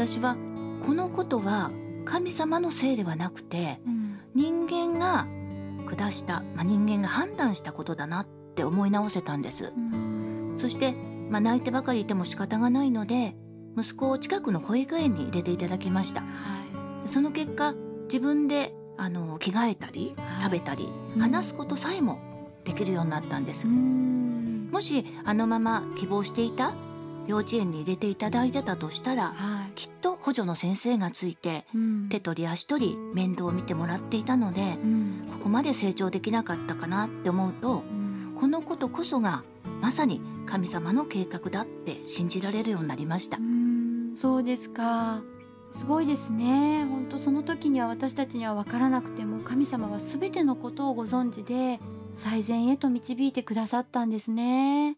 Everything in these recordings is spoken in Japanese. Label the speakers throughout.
Speaker 1: 私はこのことは神様のせいではなくて、人間が下した、人間が判断したことだなって思い直せたんです。そして、泣いてばかりいても仕方がないので、息子を近くの保育園に入れていただきました。その結果、自分で着替えたり食べたり、話すことさえもできるようになったんです。もしあのまま希望していた幼稚園に入れていただいてたとしたら、きっと補助の先生がついて、手取り足取り面倒を見てもらっていたので、ここまで成長できなかったかなって思うと、このことこそがまさに神様の計画だって信じられるようになりました。
Speaker 2: そうですか。すごいですね。本当その時には私たちには分からなくても、神様は全てのことをご存知で最善へと導いてくださったんですね。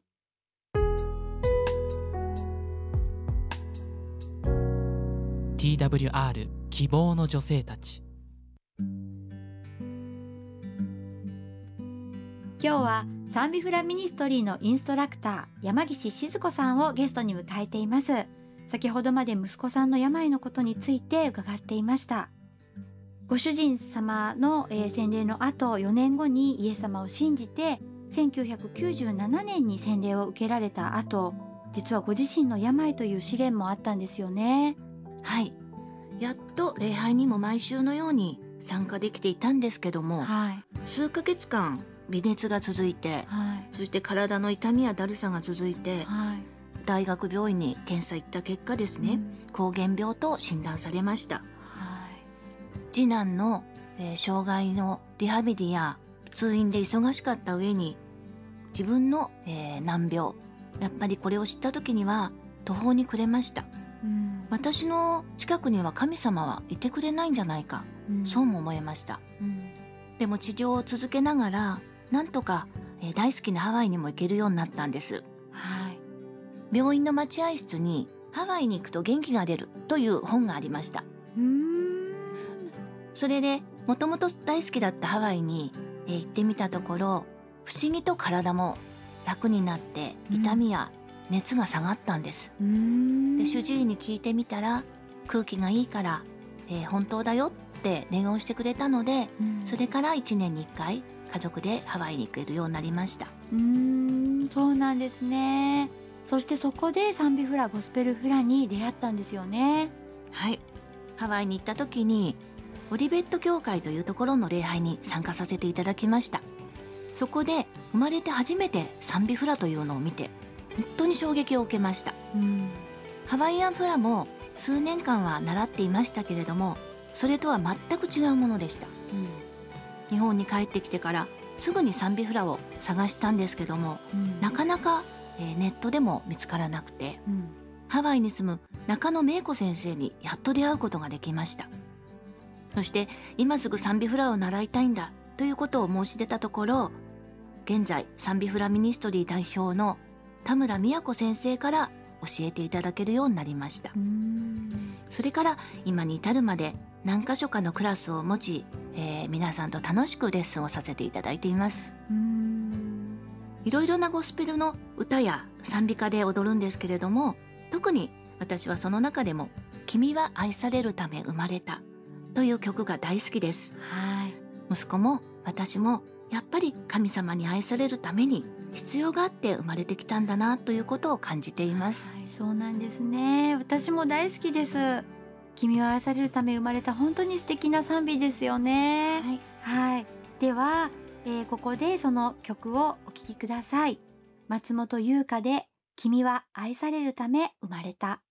Speaker 3: TWR 希望の女性たち。
Speaker 2: 今日は賛美フラミニストリーのインストラクター山岸静子さんをゲストに迎えています。先ほどまで息子さんの病のことについて伺っていました。ご主人様の、洗礼の後4年後にイエス様を信じて1997年に洗礼を受けられた後、実はご自身の病という試練もあったんですよね。
Speaker 1: はい。やっと礼拝にも毎週のように参加できていたんですけども、数ヶ月間微熱が続いて、そして体の痛みやだるさが続いて、大学病院に検査行った結果ですね、膠原病と診断されました。次男の、障害のリハビリや通院で忙しかった上に、自分の、難病、やっぱりこれを知った時には途方に暮れました。私の近くには神様はいてくれないんじゃないか、そうも思いました。でも治療を続けながら、なんとか、大好きなハワイにも行けるようになったんです。病院の待合室にハワイに行くと元気が出るという本がありました。それでもともと大好きだったハワイに、行ってみたところ、不思議と体も楽になって痛みや熱が下がったんです。で、主治医に聞いてみたら、空気がいいから、本当だよって念をしてくれたので、それから1年に1回家族でハワイに行けるようになりました。
Speaker 2: そうなんですね。そしてそこで賛美フラゴスペルフラに出会ったんですよね。
Speaker 1: はい。ハワイに行った時にオリベット教会というところの礼拝に参加させていただきました。そこで生まれて初めて賛美フラというのを見て本当に衝撃を受けました。ハワイアンフラも数年間は習っていましたけれども、それとは全く違うものでした。日本に帰ってきてからすぐに賛美フラを探したんですけども、なかなかネットでも見つからなくて、ハワイに住む中野芽子先生にやっと出会うことができました。そして今すぐ賛美フラを習いたいんだということを申し出たところ、現在賛美フラミニストリー代表の田村美也子先生から教えていただけるようになりました。それから今に至るまで何箇所かのクラスを持ち、皆さんと楽しくレッスンをさせていただいています。いろいろなゴスペルの歌や賛美歌で踊るんですけれども、特に私はその中でも君は愛されるため生まれたという曲が大好きです。息子も私もやっぱり神様に愛されるために必要があって生まれてきたんだなということを感じています。
Speaker 2: そうなんですね。私も大好きです。君は愛されるため生まれた、本当に素敵な賛美ですよね。では、ここでその曲をお聴きください。松本優香で君は愛されるため生まれた。